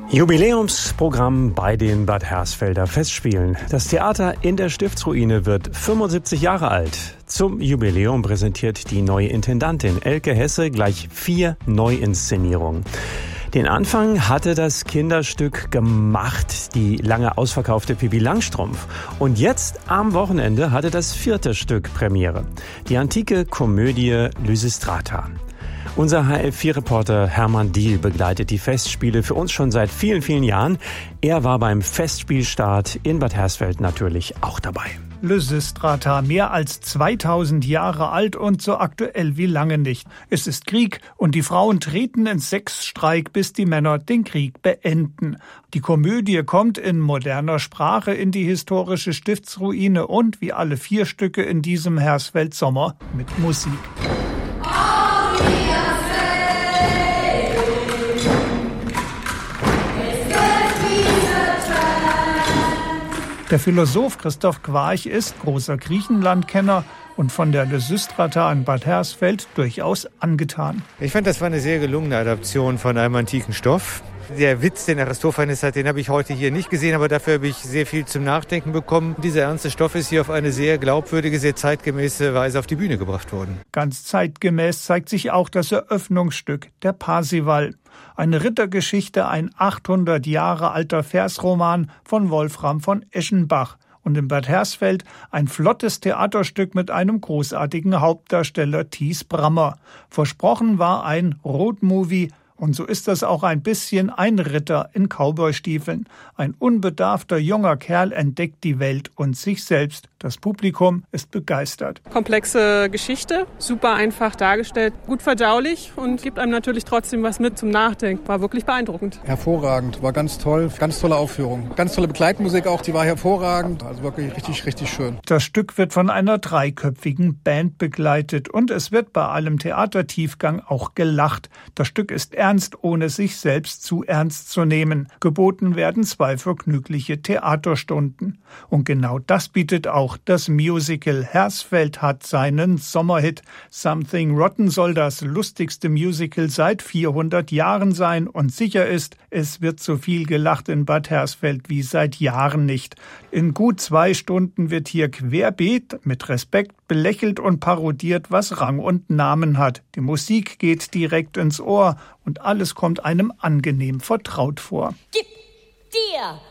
Jubiläumsprogramm bei den Bad Hersfelder Festspielen. Das Theater in der Stiftsruine wird 75 Jahre alt. Zum Jubiläum präsentiert die neue Intendantin Elke Hesse gleich 4 Neuinszenierungen. Den Anfang hatte das Kinderstück gemacht, die lange ausverkaufte Pippi Langstrumpf. Und jetzt am Wochenende hatte das 4. Stück Premiere, die antike Komödie Lysistrata. Unser HR4-Reporter Hermann Diehl begleitet die Festspiele für uns schon seit vielen, vielen Jahren. Er war beim Festspielstart in Bad Hersfeld natürlich auch dabei. Lysistrata, mehr als 2000 Jahre alt und so aktuell wie lange nicht. Es ist Krieg und die Frauen treten in Sexstreik, bis die Männer den Krieg beenden. Die Komödie kommt in moderner Sprache in die historische Stiftsruine und wie alle 4 Stücke in diesem Hersfeld-Sommer mit Musik. Der Philosoph Christoph Quarch ist großer Griechenlandkenner und von der Lysistrata in Bad Hersfeld durchaus angetan. Ich fand, das war eine sehr gelungene Adaption von einem antiken Stoff. Der Witz, den Aristophanes hat, den habe ich heute hier nicht gesehen, aber dafür habe ich sehr viel zum Nachdenken bekommen. Dieser ernste Stoff ist hier auf eine sehr glaubwürdige, sehr zeitgemäße Weise auf die Bühne gebracht worden. Ganz zeitgemäß zeigt sich auch das Eröffnungsstück, der Parsival. Eine Rittergeschichte, ein 800 Jahre alter Versroman von Wolfram von Eschenbach. Und in Bad Hersfeld ein flottes Theaterstück mit einem großartigen Hauptdarsteller, Thies Brammer. Versprochen war ein Roadmovie. Und so ist das auch ein bisschen ein Ritter in Cowboystiefeln. Ein unbedarfter junger Kerl entdeckt die Welt und sich selbst. Das Publikum ist begeistert. Komplexe Geschichte, super einfach dargestellt, gut verdaulich und gibt einem natürlich trotzdem was mit zum Nachdenken. War wirklich beeindruckend. Hervorragend, war ganz toll, ganz tolle Aufführung. Ganz tolle Begleitmusik auch, die war hervorragend. Also wirklich richtig, richtig schön. Das Stück wird von einer 3-köpfigen Band begleitet und es wird bei allem Theatertiefgang auch gelacht. Das Stück ist ernst, ohne sich selbst zu ernst zu nehmen. Geboten werden 2 vergnügliche Theaterstunden. Und genau das bietet auch das Musical. Hersfeld hat seinen Sommerhit. Something Rotten soll das lustigste Musical seit 400 Jahren sein und sicher ist, es wird so viel gelacht in Bad Hersfeld wie seit Jahren nicht. In gut 2 Stunden wird hier querbeet mit Respekt belächelt und parodiert, was Rang und Namen hat. Die Musik geht direkt ins Ohr und alles kommt einem angenehm vertraut vor. Gib dir